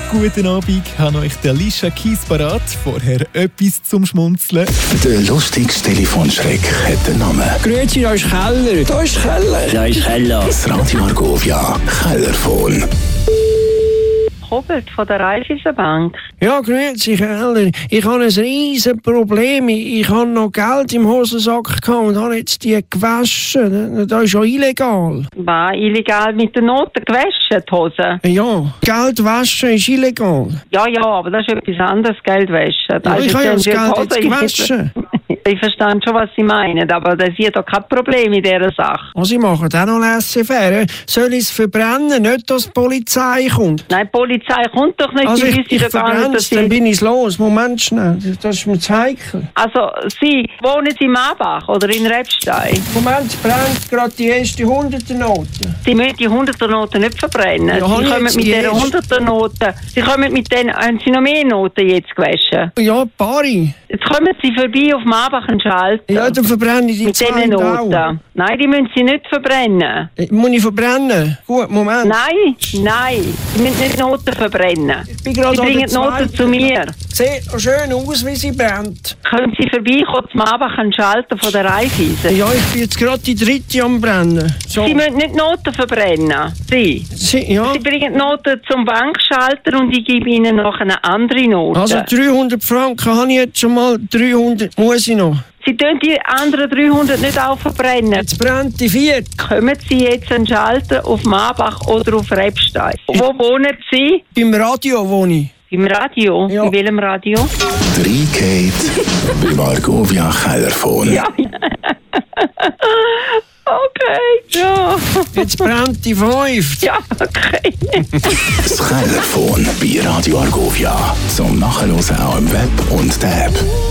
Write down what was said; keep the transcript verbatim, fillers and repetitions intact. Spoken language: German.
guten Abend. Ich habe euch der Alicia Keys parat. Vorher etwas zum Schmunzeln. Der lustigste Telefonschreck hat den Namen. Grüezi, da ist Keller. Da ist Keller. Da ist Keller. Das Radio Argovia Kellerphone. Robert von der Raiffeisenbank. Ja, grüezi, Keller. Ich habe ein riesen Problem. Ich habe noch Geld im Hosensack gehabt und habe jetzt die gewaschen. Das ist ja illegal. War illegal mit den Noten gewaschen, die Hose? Ja, Geld waschen ist illegal. Ja, ja, aber das ist etwas anderes, Geld waschen. Ja, ich habe ja das Geld jetzt gewaschen. Ich verstehe schon, was Sie meinen, aber das ist doch kein Problem in dieser Sache. Was ich mache, auch noch laissez-faire. Soll ich es verbrennen, nicht, dass die Polizei kommt? Nein, die Polizei kommt doch nicht. Also die ich, ich verbrenne es, dann bin ich los. Moment schnell, das ist mir zu heikel. Also, Sie wohnen Sie in Marbach oder in Rebstein? Moment, es brennt gerade die erste Hunderter-Note. Sie müssen die Hunderter-Noten nicht verbrennen. Ja, Sie kommen mit die diesen Hunderter-Noten. Sie kommen mit denen, haben Sie noch mehr Noten jetzt gewaschen? Ja, ein paar. Jetzt kommen Sie vorbei auf Marbach und Schalter. Ja, dann verbrenne ich die mit zwei diesen Noten. auch. Nein, die müssen Sie nicht verbrennen. Äh, Muss ich verbrennen? Gut, Moment. Nein, nein, Sie müssen nicht Noten verbrennen. Ich bin gerade Sie an bringen der Noten zweiten. zu mir. Sieht noch schön aus, wie sie brennt. Können Sie vorbeikommen zum Marbach und Schalter von der Raiffeisen? Ja, ich bin jetzt gerade die dritte am Brennen. So. Sie müssen nicht Noten verbrennen. Sie. Sie, ja. Sie bringen Noten zum Bankschalter und ich gebe Ihnen noch eine andere Note. Also dreihundert Franken habe ich jetzt schon mal, dreihundert muss ich noch. Sie tun die anderen dreihundert nicht auch verbrennen. Jetzt brennt die vierte. Kommen Sie jetzt einen Schalter auf Marbach oder auf Rebstein? Wo wohnen Sie? Beim Radio wohne ich. Im Radio? Ja. In welchem Radio? drei Kate beim Argovia Kellerphone. Ja. Okay, ja. Jetzt brennt die fünfte. Ja, okay. Das Kellerphone bei Radio Argovia. Zum Nachhören auch im Web und der App.